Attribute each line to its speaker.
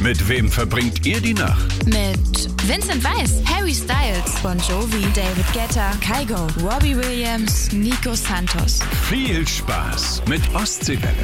Speaker 1: Mit wem verbringt ihr die Nacht?
Speaker 2: Mit Vincent Weiss, Harry Styles, Bon Jovi, David Guetta, Kygo, Robbie Williams, Nico Santos.
Speaker 1: Viel Spaß mit Ostseewelle.